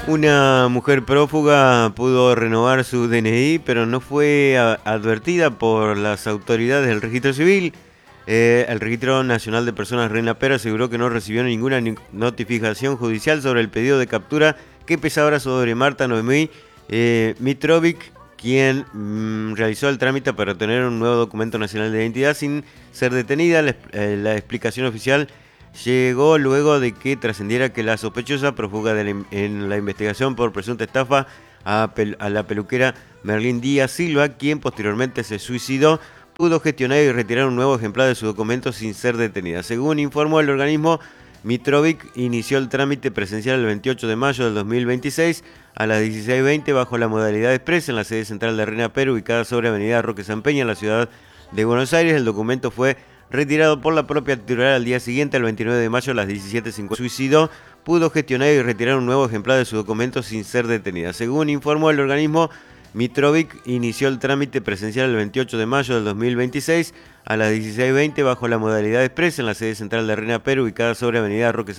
Una mujer prófuga pudo renovar su DNI, pero no fue advertida por las autoridades del registro civil. El Registro Nacional de Personas RENAPER aseguró que no recibió ninguna notificación judicial sobre el pedido de captura que pesaba sobre Marta Noemí Mitrovic, quien realizó el trámite para obtener un nuevo documento nacional de identidad sin ser detenida. La explicación oficial llegó luego de que trascendiera que la sospechosa prófuga en la investigación por presunta estafa a la peluquera Merlín Díaz Silva, quien posteriormente se suicidó, pudo gestionar y retirar un nuevo ejemplar de su documento sin ser detenida. Según informó el organismo, Mitrovic inició el trámite presencial el 28 de mayo del 2026 a las 16:20 bajo la modalidad express en la sede central de RENAPER, ubicada sobre Avenida Roque San Peña, en la ciudad de Buenos Aires. El documento fue retirado por la propia titular al día siguiente, el 29 de mayo a las 17:50. Suicidó, pudo gestionar y retirar un nuevo ejemplar de su documento sin ser detenida. Según informó el organismo, Mitrovic inició el trámite presencial el 28 de mayo del 2026 a las 16:20 bajo la modalidad express en la sede central de RENAPER, ubicada sobre Avenida Roque San Peña.